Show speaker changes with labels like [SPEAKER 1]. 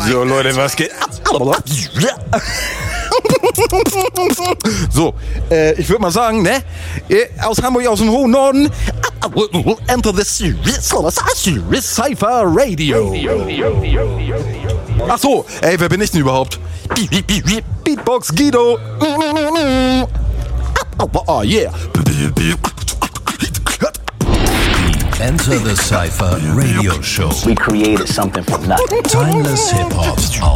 [SPEAKER 1] So, Leute, was geht? So, ich würde mal sagen, ne? Aus Hamburg, aus dem hohen Norden. Enter the Serious Cypher Radio. Ach so, ey, wer bin ich denn überhaupt? Beatbox Guido. Oh yeah.
[SPEAKER 2] Enter the Cypher Radio Show.
[SPEAKER 3] We created something from nothing.
[SPEAKER 2] Timeless Hip-Hop.